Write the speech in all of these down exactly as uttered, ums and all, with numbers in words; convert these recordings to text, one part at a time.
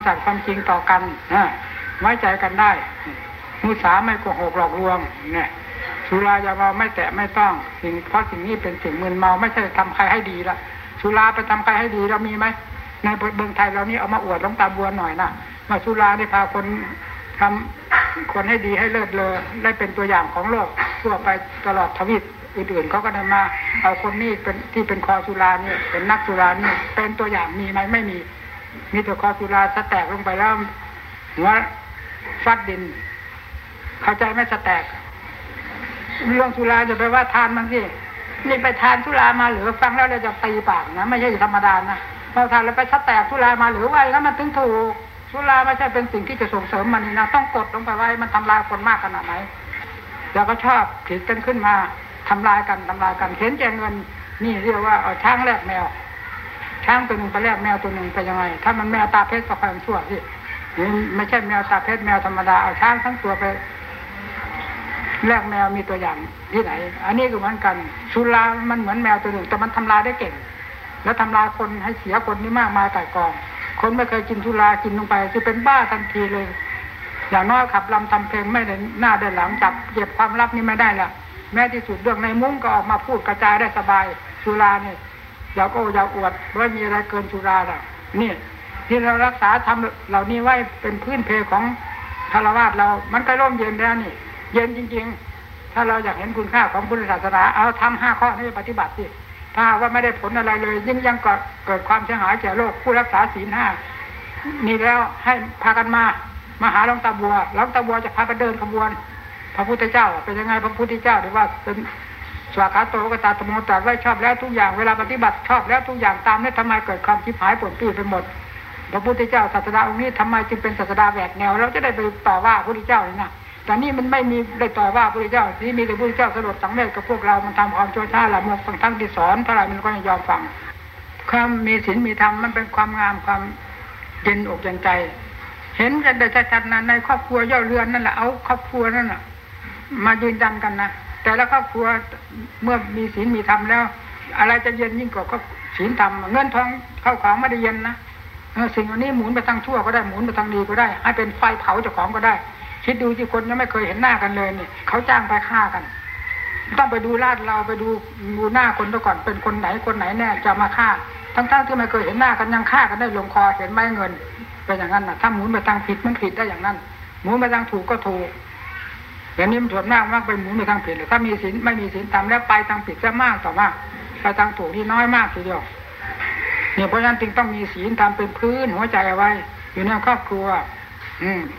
สัตย์ความจริงต่อกันนะไว้ใจกันได้มุสาไม่โกหกหลอกลวงเนี่ยสุรายาเมาไม่แตะไม่ต้องสิ่งเพราะสิ่งนี้เป็นสิ่งมึนเมาไม่ใช่ทำใครให้ดีละสุราไปทำใครให้ดีเรามีไหมในเมืองไทยเรานี่เอามาอวดหลวงตาบัวหน่อยนะมาสุราได้พาคนทำคนให้ดีให้เลิศเลอได้เป็นตัวอย่างของโลกทั่วไปตลอดทวีปอื่นๆเขาก็ได้มาเอาคนนี้เป็นที่เป็นคอสุรานี่เป็นนักสุรานี่เป็นตัวอย่างมีไหมไม่มีมีแต่คอสุราสแตกลงไปแล้วหัวฟัดดินเข้าใจไหมสแตกเรื่องสุราจะไปว่าทานมันสินี่ไปทานสุรามาหรือฟังแล้วเราจะตีปากนะไม่ใช่ธรรมดานะเราทานแล้วไปสแตกสุรามาหรือว่าแล้วมันถึงถูกสุราไม่ใช่เป็นสิ่งที่จะส่งเสริมมันนี่นะต้องกดลงไปไว้มันทำลายคนมากขนาดไหนแล้วก็ชอบผิดกันขึ้นมาทำลายกันทำลายกันเห็นแก่เงินนี่เรียกว่าเอาช้างแลกแมวช้างตัวหนึ่งไปแลกแมวตัวหนึ่งไปยังไงถ้ามันแมวตาเพชรก็ความชั่วสิไม่ใช่แมวตาเพชรแมวธรรมดาเอาช้างทั้งตัวไปแลกแมวมีตัวอย่างที่ไหนอันนี้ก็เหมือนกันสุรามันเหมือนแมวตัวหนึ่งแต่มันทำลายได้เก่งแล้วทำลายคนให้เสียคนนี่มากมายไก่กองคนไม่เคยกินสุรากินลงไปคือเป็นบ้าทันทีเลยอย่างน้อยขับลำทำเพลงไม่ได้หน้าได้หลังจับเก็บความลับนี่ไม่ได้ละแม้ที่สุดเรื่องในมุ้งก็ออกมาพูดกระจายได้สบายสุราเนี่ยอยากโอ้อยากอวดว่ามีอะไรเกินสุราล่ะนี่ที่เรารักษาทำเหล่านี้ไว้เป็นพื้นเพของคฤหัสถ์เรามันก็ร่มเย็นแล้วนี่เย็นจริงๆถ้าเราอยากเห็นคุณค่าของพุทธศาสนาเอาทำห้าข้อนี้ปฏิบัติสิถ้าว่าไม่ได้ผลอะไรเลยยิ่งยังเกิดความเสียหายแก่โลกผู้รักษาศีลห้านี่แล้วให้พากันมามาหาหลวงตาบัวหลวงตาบัวจะพาไปเดินขบวนพระพุทธเจ้าเป็นยังไงพระพุทธเจ้าหรือว่าเป็นสวากขาโตกตาตโมตรัสไว้ชอบแล้วทุกอย่างเวลาปฏิบัติชอบแล้วทุกอย่างตามนี้ทำไมเกิดความชิบหายปวดปี้ไปหมดพระพุทธเจ้าศาสดาองค์นี้ทำไมจึงเป็นศาสดาแหวกแนวเราจะได้ไปต่อว่าพระพุทธเจ้าเลยนะแต่นี่มันไม่มีได้ต่อว่าพระพุทธเจ้าที่มีแต่พระพุทธเจ้าสลดสังเวชกับพวกเรามันทำความชั่วช้าละโมกทั้งที่สอนเท่าไหร่มันก็ไม่ยอมฟังความมีศีลมีธรรมมันเป็นความงามความเย็นอกเย็นใจเห็นกันได้ชัดๆนะในครอบครัวย่อเรือนนั่นแหละเอาครอบครัวนั่นแหละมายืนยันกันนะแต่ละครอบครัวเมื่อมีศีลมีธรรมแล้วอะไรจะเย็นยิ่งกว่าศีลธรรมเงินทองเข้าของไม่ได้เย็นนะสิ่งอันนี้หมุนไปทางชั่วก็ได้หมุนไปทางดีก็ได้ให้เป็นไฟเผาเจ้าของก็ได้คิดดูที่คนยังไม่เคยเห็นหน้ากันเลยนี่เขาจ้างไปฆ่ากันต้องไปดูลาดเราไปดูดูหน้าคนก่อนเป็นคนไหนคนไหนแน่จะมาฆ่าทั้งๆที่ไม่เคยเห็นหน้ากันยังฆ่ากันได้ลงคอเห็นไหมเงินเป็นอย่างนั้นนะถ้าหมุนไปทางผิดมันผิดได้อย่างนั้นหมุนไปทางถูกก็ถูกอย่างนี้มันส่วนมากมากไปหมุนไปทางผิดเลยถ้ามีศีลไม่มีศีลทำแล้วไปทางผิดจะมากต่อมากไปทางถูกที่น้อยมากทีเดียวเนี่ยเพราะฉะนั้นจึงต้องมีศีลทำเป็นพื้นหัวใจเอาไว้อยู่ในครอบครัวอืม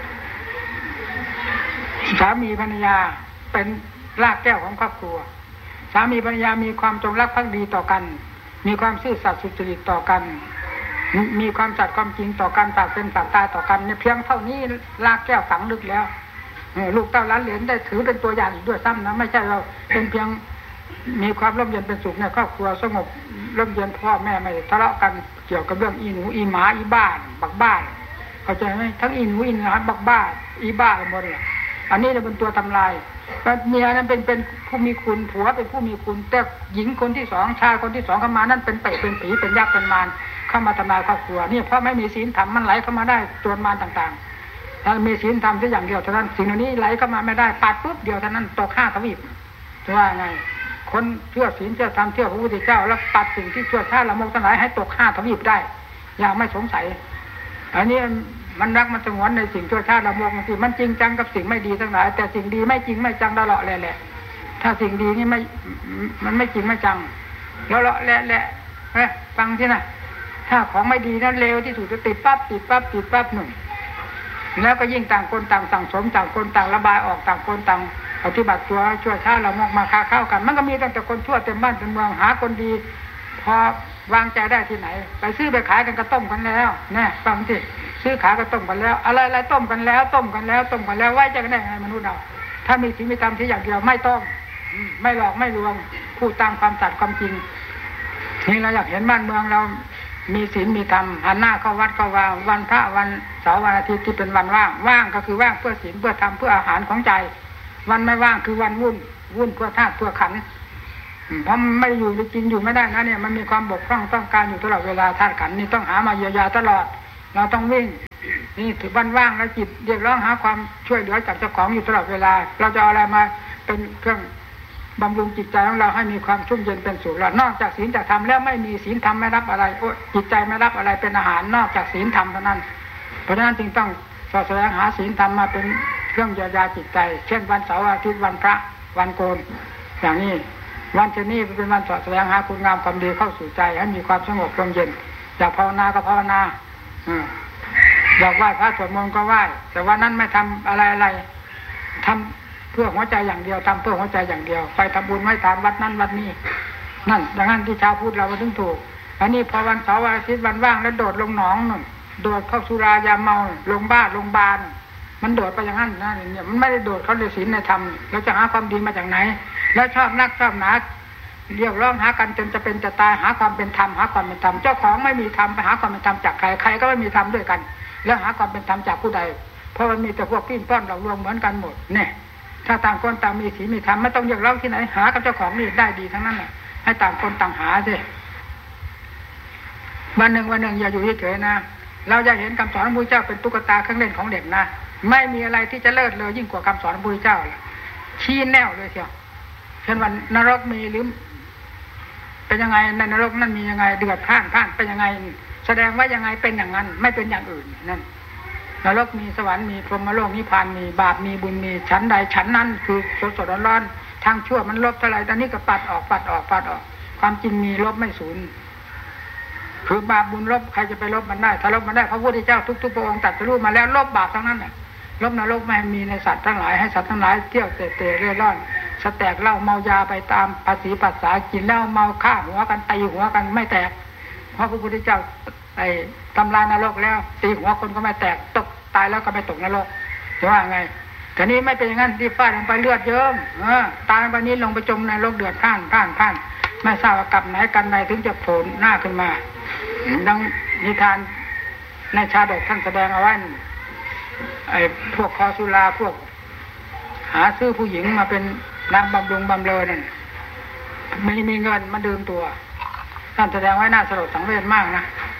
สามีภรรยาเป็นรากแก้วของครอบครัวสามีภรรยามีความจงรักภักดีต่อกันมีความซื่อสัตย์สุจริตต่อกันมีความสัตย์ความจริงต่อกันปากเป็นปากตาต่อกันเนี่ยเพียงเท่านี้รากแก้วฝังลึกแล้วลูกเต้าล้านเหรียญได้ถือเป็นตัวอย่างอีกด้วยซ้ำนะไม่ใช่เราเป็นเพียงมีความร่มเย็นเป็นสุขในครอบครัวสงบร่มเย็นพ่อแม่ไม่ทะเลาะกันเกี่ยวกับเรื่องอีหนูอีหมาอีบ้านบักบ้านเข้าใจไหมทั้งอีหนูอีหมาบักบ้านอีบ้าหมดเลยอันนี้จะเป็นตัวทำลายเมียนั้นเป็นเป็นผู้มีคุณผัวเป็นผู้มีคุณแต่หญิงคนที่สองชายคนที่สองเข้ามานั่นเป็นเปรตเป็นผีเป็นยักษ์เป็นมารเข้ามาทำลายครอบครัวนี่เพราะไม่มีศีลธรรมมันไหลเข้ามาได้โจรมารต่างๆถ้ามีศีลธรรมแค่อย่างเดียวเท่านั้นสิ่งเหล่านี้ไหลเข้ามาไม่ได้ปัดปุ๊บเดียวเท่านั้นตกห้าทวีปจะว่าไงคนเชื่อศีลเชื่อธรรมเชื่อพระพุทธเจ้าแล้วปัดสิ่งที่ชั่วช้าละโมบทั้งหลายให้ตกห้าทวีปได้อย่างไม่สงสัยอันนี้มันรักมันสงวนในสิ่งชั่วช้าละโมบบางทีมันจริงจังกับสิ่งไม่ดีทั้งหลายแต่สิ่งดีไม่จริงไม่จังตลอดแหละถ้าสิ่งดีนี่ไม่มันไม่จริงไม่จังแล้วเลาะแหละแหละเฮ้ยฟังที่น่ะถ้าของไม่ดีนั้นเลวที่สุดจะติดปั๊บติดปั๊บติดปั๊บหนึ่งแล้วก็ยิ่งต่างคนต่างสั่งสมต่างคนต่างระบายออกต่างคนต่างปฏิบัติตัวชั่วช้าละโมบมาค้าเข้ากันมันก็มีตั้งแต่คนชั่วเต็มบ้านเต็มเมืองหาคนดีพอวางใจได้ที่ไหนไปซื้อไปขายกันก็ต้มกันแล้วแน่ฟังสิซื้อขายก็ต้มกันแล้วอะไรอะไรต้มกันแล้วต้มกันแล้วต้มกันแล้วไว้ใจกันได้ไงมนุษย์เราถ้ามีศีลมีธรรมที่อย่างเดียวไม่ต้มไม่หลอกไม่ลวงพูดตามความสัตย์ความจริงนี่เราอยากเห็นบ้านเมืองเรามีศีลมีธรรมหันหน้าเข้าวัดเข้าว่าวันพระวันเสาร์วันอาทิตย์ที่เป็นวันว่างว่างก็คือว่างเพื่อศีลเพื่อธรรมเพื่ออาหารของใจวันไม่ว่างคือวันวุ่นวุ่นเพื่อธาตุเพื่อขันธ์เพราะไม่อยู่จะกินอยู่ไม่ได้นะเนี่ยมันมีความบกพร่องต้องการอยู่ตลอดเวลาธาตุขันธ์นี่ต้องหามาเยียวยาตลอดเราต้องวิ่งนี่ถือวันว่างแล้วจิตเรียกร้องหาความช่วยเหลือจากเจ้าของอยู่ตลอดเวลาเราจะเอาอะไรมาเป็นเครื่องบำรุงจิตใจของเราให้มีความชุ่มเย็นเป็นสุขแล้วนอกจากศีลจากธรรมแล้วไม่มีศีลธรรมไม่รับอะไรโอ้จิตใจไม่รับอะไรเป็นอาหารนอกจากศีลธรรมเท่านั้นเพราะฉะนั้นจึงต้องสอดแสวงหาศีลธรรมมาเป็นเครื่องเยียวยาจิตใจเช่นวันเสาร์อาทิตย์วันพระวันโกนอย่างนี้วันเช่นนี้เป็นวันสอดแสวงหาคุณงามความดีเข้าสู่ใจให้มีความสงบร่มเย็นอยากภาวนาก็ภาวนาอยากไหว้พระสวดมนต์ก็ไหว้แต่ว่านั้นไม่ทำอะไรอะไรทำเพื่อหัวใจอย่างเดียวทำเพื่อหัวใจอย่างเดียวไปทำบุญไม่ทานวัดนั้นวัดนี้นั่นดังนั้นที่ชาวพุทธเราถึงถูกอันนี้พอวันเสาร์วันอาทิตย์วันว่างแล้วโดดลงหนองนั่นโดดเข้าสุรายาเมาลงบ้านลงบาลมันโดดไปอย่างนั้นนะเนี่ยมันไม่ได้โดดเขาในศีลในธรรมเราจะหาความดีมาจากไหนแล้วชอบนักชอบหนาเรียกร้องหากันจนจะเป็นจะตายหาความเป็นธรรมหาความเป็นธรรมเจ้าของไม่มีธรรมไปหาความเป็นธรรมจากใครใครก็ไม่มีธรรมด้วยกันแล้วหาความเป็นธรรมจากผู้ใดเพราะมันมีแต่พวกปิ้นป้อนหลอกลวงเหมือนกันหมดเนี่ยถ้าต่างคนต่างมีศีลมีธรรมไม่ต้องเรียกร้องที่ไหนหากับเจ้าของนี่ได้ดีทั้งนั้นแหละให้ต่างคนต่างหาสิวันหนึ่งวันหนึ่งอย่าอยู่เฉยๆนะเราจะเห็นคำสอนของพระพุทธเจ้าเป็นตุ๊กตาเครื่องเล่นของเด็กนะไม่มีอะไรที่จะเลิศเลยยิ่งกว่าคำสอนของพระพุทธเจ้าชี้แนวเลยเชียวเช่นวันนรกมีหรือเป็นยังไงในนรกนั่นมียังไงเดือดพล่านพล่านเป็นยังไงแสดงว่ายังไงเป็นอย่างนั้นไม่เป็นอย่างอื่นนั่นนรกมีสวรรค์มีพรหมโลกนิพพานมีบาปมีบุญมีชั้นใดชั้นนั้นคือสดสดร้อนๆทางชั่วมันลบเท่าไหร่ตอนนี้ก็ปัดออกปัดออกปัดออกความจริงมีลบไม่สูญคือบาปบุญลบใครจะไปลบมันได้ถ้าลบมันได้พระพุทธเจ้าทุกๆพระองค์ตรัสรู้มาแล้วลบบาปทั้งนั้นแหละลบนรกไม่มีในสัตว์ทั้งหลายให้สัตว์ทั้งหลายเที่ยวเตะเตะเร่ร่อนสแตกเหล้าเมายาไปตามภาษีภาษากินเหล้าเมาฆ่าหัวกันตีหัวกันไม่แตกเพราะพระพุทธเจ้าไอ้ทำลายนรกแล้วตีหัวคนก็ไม่แตกตกตายแล้วก็ไม่ตกนรกจะว่าไงแต่นี้ไม่เป็นอย่างนั้นที่ฟาดลงไปเลือดเยิ้มเออตายวันนี้ลงไปจมในนรกเดือดพล่านพล่านพล่านไม่ทราบว่ากลับไหนกันใดถึงจะโผล่หน้าขึ้นมาดังนิทานในชาดกท่านแสดงเอาไว้ไอ้พวกคอสุราพวกหาซื้อผู้หญิงมาเป็นนางบำรุงบำเรอนั่นไม่มีเงินมาดื่มตัวท่านแสดงไว้น่าสลดสังเวชมากนะ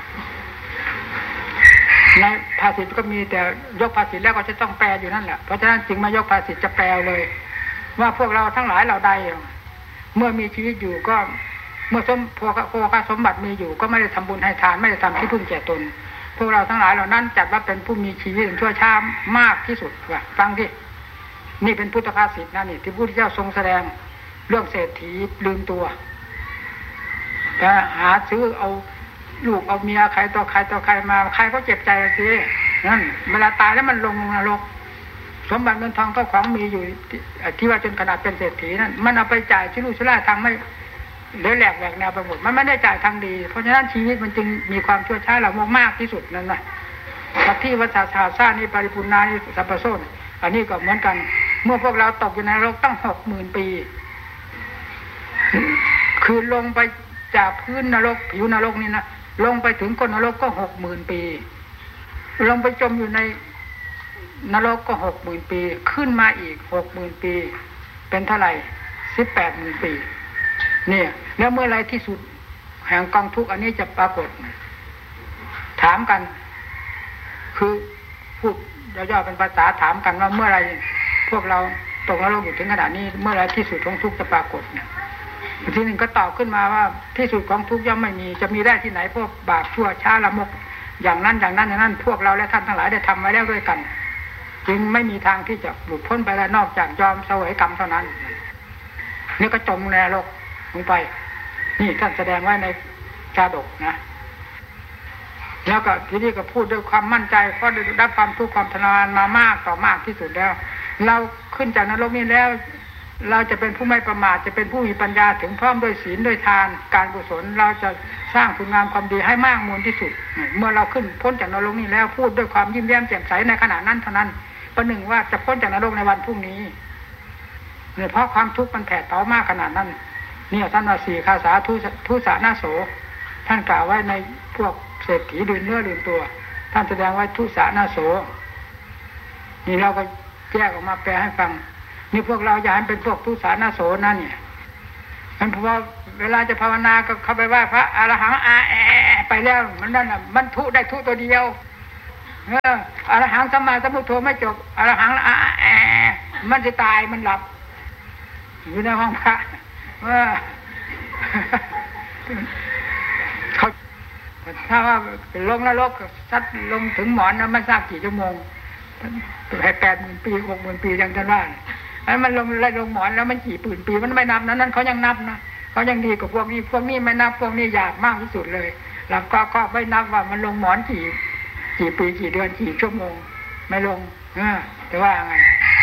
ในภาษิตก็มีแต่ยกภาษิตแล้วก็จะต้องแปลอยู่นั่นแหละเพราะฉะนั้นจึงมายกภาษิตจะแปลเลยว่าพวกเราทั้งหลายเราใดเมื่อมีชีวิตอยู่ก็เมื่อสมพวกโภคสมบัติมีอยู่ก็ไม่ได้ทำบุญให้ทานไม่ได้ทำที่พึ่งแก่ตนพวกเราทั้งหลายเหล่านั้นจัดว่าเป็นผู้มีชีวิตชั่วช้ามากที่สุดว่าฟังที่นี่เป็นพุทธภาษิตนะนี่ที่พระพุทธเจ้าทรงแสดงเรื่องเศรษฐีลืมตัวแต่หาซื้อเอาลูกเอาเมียใครต่อใครต่อใครมาใครก็เจ็บใจสินั่นเวลาตายแล้วมันลงนรกสมบัติเงินทองเข้าของมีอยู่ที่ว่าจนขนาดเป็นเศรษฐีนั่นมันเอาไปจ่ายชิลุชิล่าทางไม่เดือดแหลกแหวกแนวไปหมดมันไม่ได้จ่ายทางดีเพราะฉะนั้นชีวิตมันจึงมีความชั่วช้าเรามากที่สุดนั่นนะสัตที่วัฏชาชานี่ปริปุณานี่สัพพโสนอันนี้ก็เหมือนกันเมื่อพวกเราตกอยู่ในนรกตั้งหกหมื่นปีคือลงไปจากพื้นนรกผิวนรกนี่นะลงไปถึงก้นนรกก็หกหมื่นปีลงไปจมอยู่ในนรกก็หกหมื่นปีขึ้นมาอีกหกหมื่นปีเป็นเท่าไหร่สิบแปดหมื่นปีเนี่ยแล้วเมื่อไรที่สุดแห่งกองทุกข์อันนี้จะปรากฏถามกันคือพูดย่อๆเป็นภาษาถามกันว่าเมื่อไรพวกเราตกนรกอยู่ถึงขนาดนี้เมื่อไรที่สุดของทุกข์จะปรากฏเนี่ยทีหนึ่งก็ตอบขึ้นมาว่าที่สุดของทุกข์ย่อมไม่มีจะมีได้ที่ไหนพวกบาปชั่วช้าละมกอย่างนั้นอย่างนั้นอย่างนั้นพวกเราและท่านทั้งหลายได้ทำไว้แล้วด้วยกันจึงไม่มีทางที่จะหลุดพ้นไปได้นอกจากยอมเสวยกรรมเท่านั้นนี่ก็จมในนรกลงไปนี่ท่านแสดงไว้ในชาดกนะแล้วก็ทีนี้ก็พูดด้วยความมั่นใจเพราะได้รับความทุกข์ความทรมานมามากต่อมากที่สุดแล้วเราขึ้นจากนรกนี้แล้วเราจะเป็นผู้ไม่ประมาทจะเป็นผู้มีปัญญาถึงพร้อมด้วยศีลด้วยทานการกุศลเราจะสร้างคุณงามความดีให้มากมูลที่สุดเมื่อเราขึ้นพ้นจากนรกนี้แล้วพูดด้วยความยิ้มแย้มแจ่มใสในขณะนั้นเท่านั้นประหนึ่งว่าจะพ้นจากนรกในวันพรุ่งนี้เนี่ยเพราะความทุกข์มันแผดเผามากขนาดนั้นเนี่ยท่านว่าสี่คาสาทุทุสานาโสท่านกล่าวไว้ในพวกเศรษฐีลืมเนื้อลืมตัวท่านแสดงไว้ทุสานาโสนี่เราก็แยกออกมาแปลให้ฟังนี่พวกเราอย่าให้เป็นพวกทุสานาโสนั่นเนี่ยมันเพราะว่าเวลาจะภาวนาก็เข้าไปไหว้พระอรหังอาแอไปแล้วมันนั่นน่ะมันทุได้ทุตัวเดียวเอออรหังสัมมาสัมพุทโธไม่จบอรหังอ่ะแอมันจะตายมันหลับอยู่ในห้องพระว่าเขาถ้าว่าลงนรกซัดลงถึงหมอนนะไม่ทราบกี่ชั่วโมงให้แปดหมื่นปีหกหมื่นปียังจะว่าไอ้มันลงไล่ลงหมอนแล้วมันกี่ปืนปีมันไม่นับนั้นนั้นเขายังนับนะเขายังดีกว่าพวกนี้พวกนี้ไม่นับพวกนี้ยากมากที่สุดเลยแล้วก็ก็ไม่นับว่ามันลงหมอนกี่กี่ปีกี่เดือนกี่ชั่วโมงไม่ลงเออแต่ว่าไง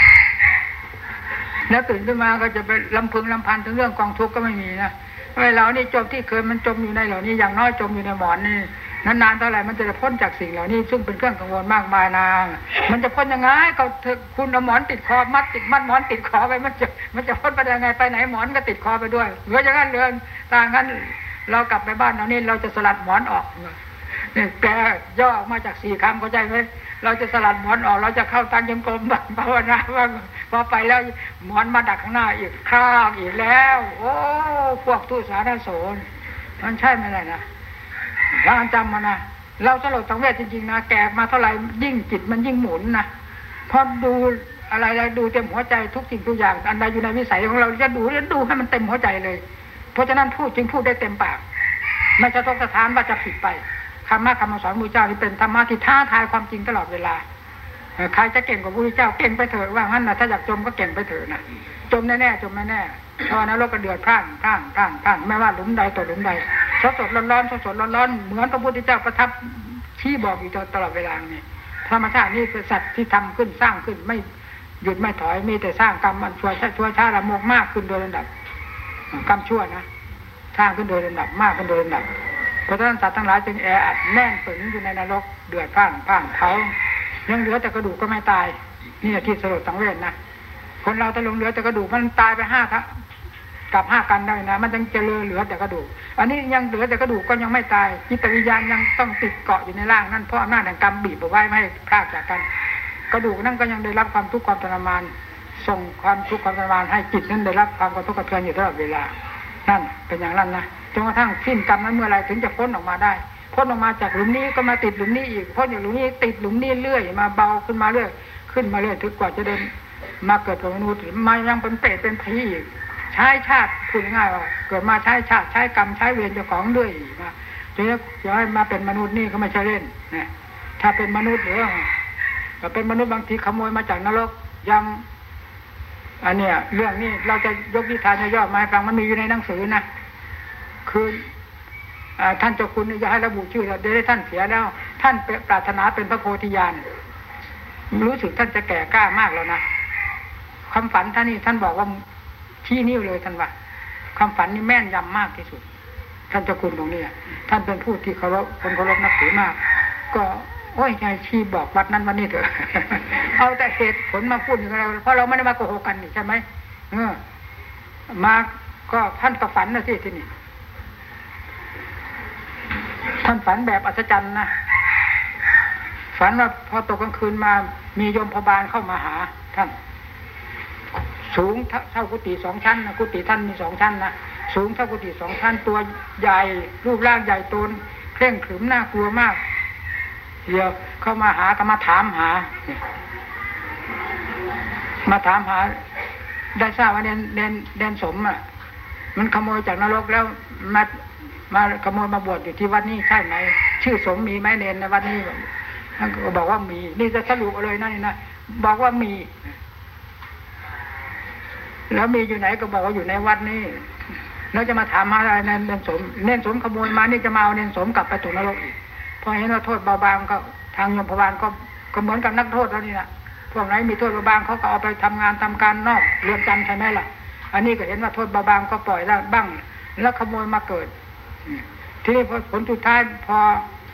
แล้วตื่นขึ้นมาก็จะไปลำพึงลำพันถึงเรื่องกองทุกข์ก็ไม่มีนะเวลานี่จมที่เคยมันจมอยู่ในเหล่านี้อย่างน้อยจมอยู่ในหมอนนี่นานๆเท่าไหร่มันจะพ้นจากสิ่งเหล่านี้ซึ่งเป็นเครื่องกังวลมากมายนะมันจะพ้นยังไงก็คุณเอาหมอนติดคอมัดติดมัดหมอนติดคอไปมันจะมันจะพ้นไปยังไงไปไหนหมอนก็ติดคอไปด้วยเหลืออย่างนั้นเรื่องต่างกันเรากลับไปบ้านเรานี่เราจะสลัดหมอนออกเนี่ยแกย่อออกมาจากสี่คำเข้าใจไหมเราจะสลัดหมอนออกเราจะเข้าตั้งยังกลมบ้างภาวนาบ้างพอไปแล้วหมอนมาดักข้างหน้าอีกข้างอีกแล้วโอ้พวกทุสานาโสนมันใช่ไหมล่ะนะเราจำมานะเราสลดสังเวชจริงๆนะแก่มาเท่าไหร่ยิ่งจิตมันยิ่งหมุนนะพอดูอะไรๆดูเต็มหัวใจทุกสิ่งทุกอย่างอันใดอยู่ในวิสัยของเราจะดูจะดูให้มันเต็มหัวใจเลยเพราะฉะนั้นพูดจึงพูดได้เต็มปากไม่จะต้องสะท้านว่าจะผิดไปธรรมะคำสอนพระพุทธเจ้านี่เป็นธรรมะที่ท้าทายความจริงตลอดเวลาใครจะเก่งกว่าพระพุทธเจ้าเก่งไปเถอะว่างั้นนะถ้าอยากจมก็เก่งไปเถอะนะจมแน่ๆจมแน่ๆตอนนั้นโลกก็เดือดพร่านพร่านพร่านพร่านไม่ว่าหลุมใดตัวหลุมใดสดสดร้อนๆสดสดร้อนๆเหมือนพระพุทธเจ้าประทับชี้บอกอยู่ตลอดเวลานี่ธรรมชาตินี่คือสัตว์ที่ทำขึ้นสร้างขึ้นไม่หยุดไม่ถอยมีแต่สร้างกรรมมันชั่วชั่วช้าละโมกมากขึ้นโดยลำดับกรรมชั่วนะสร้างขึ้นโดยลำดับมากขึ้นโดยลำดับเพราะฉะนั้นสัตว์ทั้งหลายจึงแออัดแน่นปึงอยู่ในนรกเดือดพร่านพร่านเผายังเหลือแต่กระดูกก็ไม่ตายนี่ที่สลดสังเวชนะคนเราถ้าลงเหลือแต่กระดูกมันตายไปห้าทักับห้ากันได้นะมันยังจะเหลือเหลือแต่กระดูกอันนี้ยังเหลือแต่กระดูกก็ยังไม่ตายจิตวิญญาณยังต้องติดเกาะอยู่ในร่างนั่นเพราะอำนาจแห่งกรรมบีบเอาไว้ไม่ให้พลากจากกันกระดูกนั่นก็ยังได้รับความทุกข์ความทรมานส่งความทุกข์ความทรมานให้จิตนั้นได้รับความกระทบกระเทือนอยู่ตลอดเวลานั่นเป็นอย่างนั้นนะจนกระทั่งสิ้นกรรมนั้นเมื่อไรถึงจะพ้นออกมาได้พ้นออกมาจากหลุมนี้ก็มาติดหลุมนี้อีกพ้นจากหลุมนี้ติดหลุมนี้เรื่อยมาเบาขึ้นมาเรื่อยขึ้นมาเรื่อยถึงกว่าจะเดินมาเกิดเป็นมนุษย์มายังเป็นเปรตเป็นผีอีกใช้ชาติพูดง่ายว่าเกิดมาใช้ชาติใช้กรรมใช้เวรเจ้าของด้วยนะจะจะให้มาเป็นมนุษย์นี่ก็ไม่ใช่เล่นนะถ้าเป็นมนุษย์หรือก็เป็นมนุษย์บางทีขโมยมาจากนรกยังอันเนี้ยเรื่องนี้เราจะยกนิทานย่อมาให้ฟังมันมีอยู่ในหนังสือนะคือท่านเจ้าคุณอย่าให้ระบุชื่อเดี๋ยวท่านเสียแล้วท่านปรารถนาเป็นพระโพธิญาณรู้สึกท่านจะแก่กล้ามากแล้วนะคำฝันท่านนี่ท่านบอกว่าชี้นิ้วเลยท่านว่าคำฝันนี่แม่นยำมากที่สุดท่านเจ้าคุณตรงนี้ท่านเป็นผู้ที่เคารพคนเคารพนับถือมากก็โอ้ยใจชี้บอกวัดนั้นวันนี้เถอะเอาแต่เหตุผลมาพูดอย่างไรเพราะเราไม่ได้มาโกหกกันนี่ใช่ไหมเออมาก็ท่านก็ฝันนะสิที่นี่ท่านฝันแบบอัศจรรย์นะฝันว่าพอตกกลางคืนมามีโยมพบาลเข้ามาหาท่านสูงเท่ากุฏิสองชั้นนะกุฏิท่านมีสองชั้นนะสูงเท่ากุฏิสองชั้นตัวใหญ่รูปร่างใหญ่โตนเคร่งขรึมน่ากลัวมากเดี๋ยวเข้ามาหาก็มาถามหามาถามหาได้ทราบว่าเดนเดนเดนสมอ่ะมันขโมยจากนรกแล้วมามาขโมยมาบวชอยู่ที่วัดนี้ใช่ไหมชื่อสมมีไหมเนนในวัดนี้ท่านก็บอกว่ามีนี่จะสรุปเลยนะนี่นะบอกว่ามีแล้วมีอยู่ไหนก็บอกว่าอยู่ในวัดนี้แล้วจะมาถามมาอะไรเนนสมเนนสมขโมยมานี่จะมาเอาเนนสมกลับไปตกนรกอีกพอเห็นว่าโทษเบาบางก็ทางโยมพบาลก็ก็เหมือนกับนักโทษแล้วนี่นะพวกไหนมีโทษเบาบางเขาก็เอาไปทำงานทำการนอกเรือนจำใช่ไหมล่ะอันนี้ก็เห็นว่าโทษเบาบางก็ปล่อยได้บ้างแล้วขโมยมาเกิดทีนี้ผลสุดท้ายพอ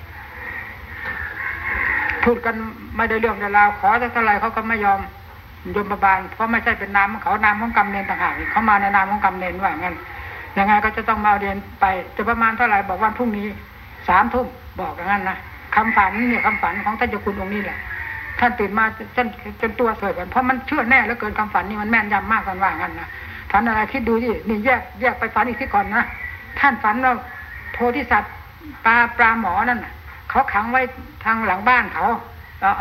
พูดกันไม่ได้เรื่องเวลาขอสักเท่าไรเขาก็ไม่ยอมโยมบาลเพราะไม่ใช่เป็นนามของเขานามของกรรมเนรต่างหากเขามาในนามของกรรมเนรว่างั้นยังไงก็จะต้องมาเรียนไปจะประมาณเท่าไหร่บอกวันพรุ่งนี้สามทุ่มบอกอย่างนั้นนะคำฝันเนี่ยคำฝันของท่านเจ้าคุณองค์นี้แหละท่านตื่นมาจนจนตัวเสื่อมเพราะมันเชื่อแน่แล้วเกินคำฝันนี่มันแม่นยำมากกันว่างั้นนะฝันอะไรคิดดูสินี่แยกแยกไปฝันอีกที่ก่อนนะท่านฝันว่าโพธิสัตว์ปลาปลาหมอนั่นเขาขังไว้ทางหลังบ้านเขา